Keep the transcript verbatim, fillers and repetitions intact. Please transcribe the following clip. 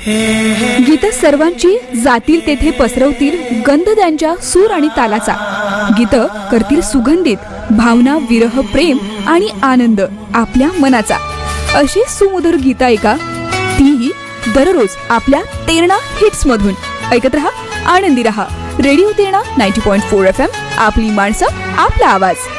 गीत सर्वांची जातील तेथे पसरवतील गंध त्यांच्या सूर आणि तालाचा. गीत करतील सुगंधित भावना, विरह, प्रेम आणि आनंद आपल्या मनाचा. अशी सुमधुर गीत ऐका, तीही दररोज आपल्या तेरणा हिट्स मधून. ऐकत रहा, आनंदी रहा. रेडिओ तेरणा नव्वद पॉईंट चार एफ एम. आपली माणसं, आपला आवाज.